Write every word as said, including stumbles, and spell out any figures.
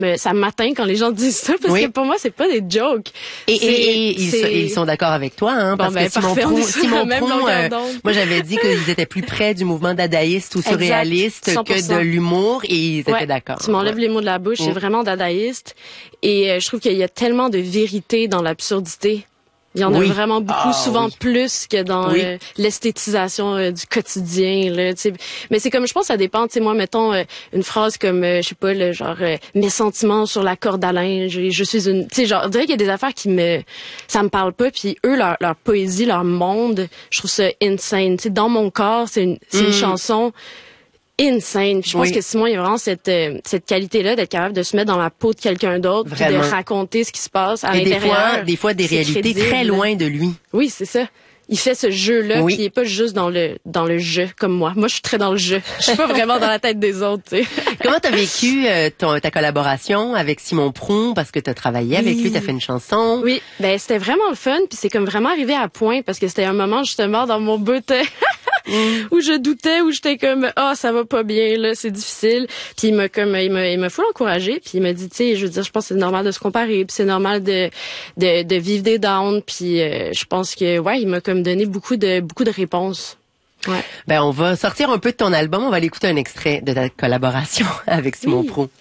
me, ça m'atteint quand les gens disent ça parce oui. que pour moi c'est pas des jokes. Et, et, et ils, sont, ils sont d'accord avec toi, hein, bon, parce ben, que Simon parfait, Prou, Simon Prou, euh, moi j'avais dit qu'ils étaient plus près du mouvement dadaïste ou surréaliste exact, que de l'humour et ils étaient ouais, d'accord. Tu m'enlèves ouais. les mots de la bouche, mmh. c'est vraiment dadaïste et euh, je trouve qu'il y a tellement de vérité dans l'absurdité. Il y en oui. a vraiment beaucoup, ah, souvent oui. plus que dans oui. euh, l'esthétisation euh, du quotidien. Là, t'sais. Mais c'est comme, je pense, ça dépend. Tu sais, moi, mettons euh, une phrase comme, euh, je sais pas, le genre euh, mes sentiments sur la corde à linge. Je, je suis une, tu sais, genre, on dirait qu'il y a des affaires qui me, ça me parle pas. Puis eux, leur, leur poésie, leur monde, je trouve ça insane. Tu sais, dans mon corps, c'est une, c'est mm. une chanson. Insane. Puis je pense oui. que Simon, il y a vraiment cette euh, cette qualité-là d'être capable de se mettre dans la peau de quelqu'un d'autre, puis de raconter ce qui se passe à Et l'intérieur. Des fois, des fois des réalités crédible. Très loin de lui. Oui, c'est ça. Il fait ce jeu-là, oui. puis il est pas juste dans le dans le jeu comme moi. Moi, je suis très dans le jeu. Je suis pas vraiment dans la tête des autres. Tu sais. Comment t'as vécu euh, ton, ta collaboration avec Simon Prou parce que t'as travaillé avec oui. lui, t'as fait une chanson. Oui, ben c'était vraiment le fun, puis c'est comme vraiment arrivé à point parce que c'était un moment justement dans mon beauté. Mm. où je doutais, où j'étais comme ah oh, ça va pas bien là, c'est difficile. Puis il m'a comme il m'a il m'a full encouragé, puis il m'a dit tu sais, je veux dire, je pense que c'est normal de se comparer, puis c'est normal de de de vivre des downs, puis euh, je pense que ouais, il m'a comme donné beaucoup de beaucoup de réponses. Ouais. Ben on va sortir un peu de ton album, on va aller écouter un extrait de ta collaboration avec Simon oui. Prou.